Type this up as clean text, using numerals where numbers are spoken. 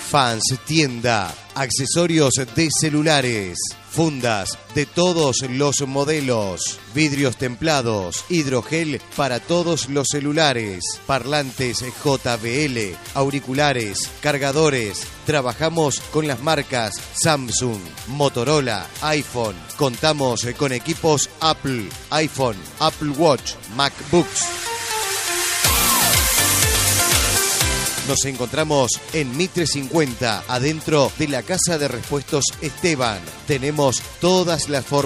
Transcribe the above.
Fans Tienda, accesorios de celulares, fundas de todos los modelos, vidrios templados, hidrogel para todos los celulares, parlantes JBL, auriculares, cargadores. Trabajamos con las marcas Samsung, Motorola, iPhone. Contamos con equipos Apple, iPhone, Apple Watch, MacBooks. Nos encontramos en Mitre 50, adentro de la Casa de Repuestos Esteban. Tenemos todas las formas